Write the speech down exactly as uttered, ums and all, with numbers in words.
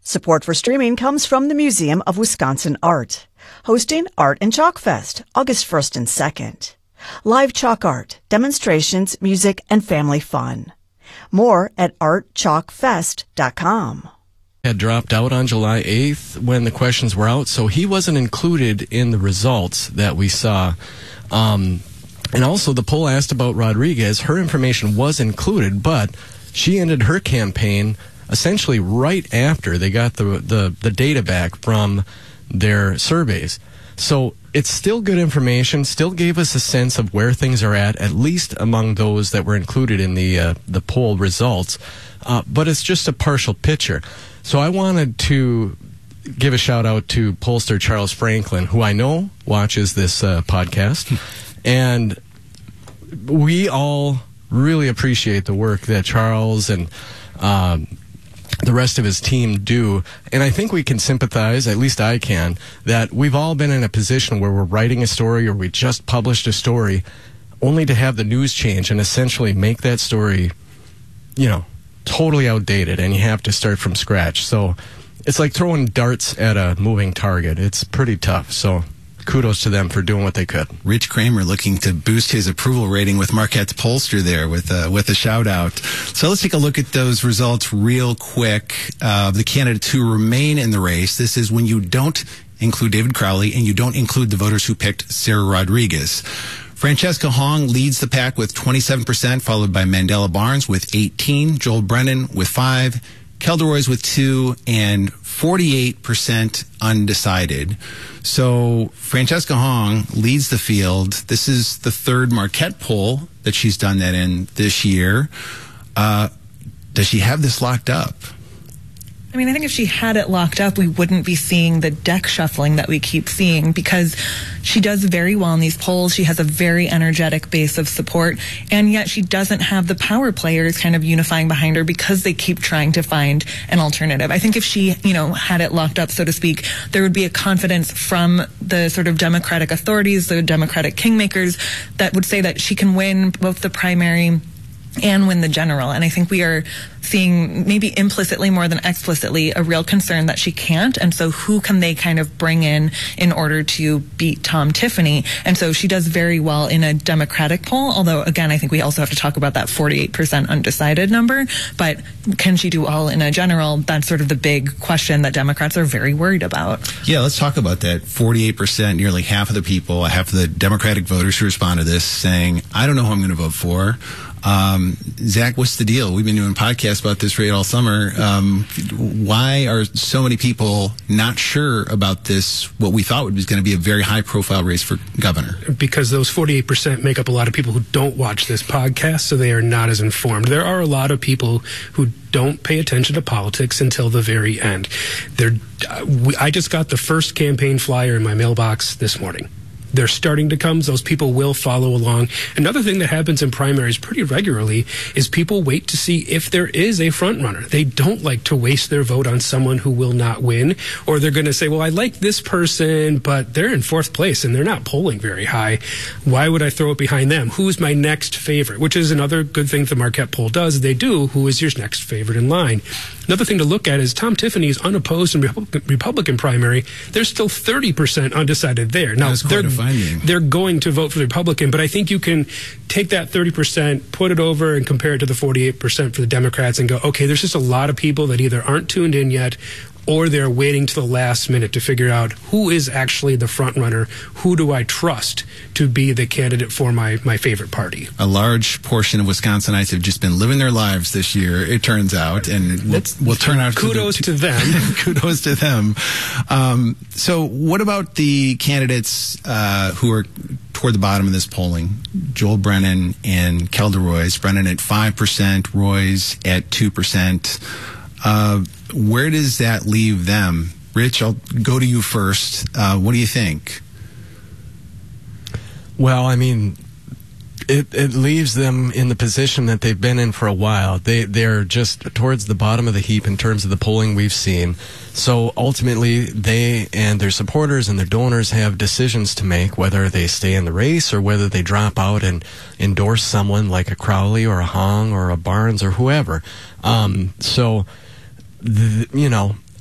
Support for streaming comes from the Museum of Wisconsin Art, hosting Art and Chalk Fest, August first and second. Live chalk art, demonstrations, music, and family fun. More at art chalk fest dot com. Had dropped out on July eighth when the questions were out, so he wasn't included in the results that we saw. Um, and also, the poll asked about Rodriguez. Her information was included, but she ended her campaign essentially right after they got the, the, the data back from their surveys. So it's still good information, still gave us a sense of where things are at, at least among those that were included in the uh, the poll results. Uh, but it's just a partial picture. So I wanted to give a shout out to pollster Charles Franklin, who I know watches this uh, podcast. And we all really appreciate the work that Charles and um, the rest of his team do. And I think we can sympathize, at least I can, that we've all been in a position where we're writing a story or we just published a story only to have the news change and essentially make that story, you know, totally outdated, and you have to start from scratch. So it's like throwing darts at a moving target. It's pretty tough. So kudos to them for doing what they could. Rich Kramer looking to boost his approval rating with Marquette's pollster there with uh, with a shout out. So let's take a look at those results real quick. Uh, the candidates who remain in the race. This is when you don't include David Crowley and you don't include the voters who picked Sarah Rodriguez. Francesca Hong leads the pack with twenty-seven percent, followed by Mandela Barnes with eighteen, Joel Brennan with five, Kelderoys with two, and forty-eight percent undecided. So Francesca Hong leads the field. This is the third Marquette poll that she's done that in this year. Uh, does she have this locked up? I mean, I think if she had it locked up, we wouldn't be seeing the deck shuffling that we keep seeing, because she does very well in these polls. She has a very energetic base of support, and yet she doesn't have the power players kind of unifying behind her because they keep trying to find an alternative. I think if she, you know, had it locked up, so to speak, there would be a confidence from the sort of Democratic authorities, the Democratic kingmakers, that would say that she can win both the primary and win the general. And I think we are seeing, maybe implicitly more than explicitly, a real concern that she can't. And so who can they kind of bring in in order to beat Tom Tiffany? And so she does very well in a Democratic poll, although, again, I think we also have to talk about that forty-eight percent undecided number. But can she do all in a general? That's sort of the big question that Democrats are very worried about. Yeah, let's talk about that. forty-eight percent, nearly half of the people, half of the Democratic voters who respond to this saying, I don't know who I'm going to vote for. Um, Zach, what's the deal? We've been doing podcasts about this rate all summer. Um, why are so many people not sure about this, what we thought was going to be a very high-profile race for governor? Because those forty-eight percent make up a lot of people who don't watch this podcast, so they are not as informed. There are a lot of people who don't pay attention to politics until the very end. They're, uh, we, I just got the first campaign flyer in my mailbox this morning. They're starting to come. Those people will follow along. Another thing that happens in primaries pretty regularly is people wait to see if there is a front runner. They don't like to waste their vote on someone who will not win, or they're going to say, well, I like this person, but they're in fourth place and they're not polling very high. Why would I throw it behind them? Who's my next favorite? Which is another good thing the Marquette poll does. They do. Who is your next favorite in line? Another thing to look at is Tom Tiffany is unopposed in Republican, Republican primary. There's still thirty percent undecided there. Now, they're, they're going to vote for the Republican, but I think you can take that thirty percent, put it over, and compare it to the forty-eight percent for the Democrats and go, okay, there's just a lot of people that either aren't tuned in yet or they're waiting to the last minute to figure out who is actually the front runner, who do I trust to be the candidate for my, my favorite party. A large portion of Wisconsinites have just been living their lives this year, it turns out, and we'll, we'll turn out kudos to, the, to them. Kudos to them. Um, so what about the candidates uh, who are toward the bottom of this polling? Joel Brennan and Kelderoys. Brennan at five percent, Roy's at two percent. Uh, where does that leave them? Rich, I'll go to you first. Uh, what do you think? Well, I mean, it, it leaves them in the position that they've been in for a while. They, they're just towards the bottom of the heap in terms of the polling we've seen. So ultimately, they and their supporters and their donors have decisions to make, whether they stay in the race or whether they drop out and endorse someone like a Crowley or a Hong or a Barnes or whoever. Um, so... The, you know,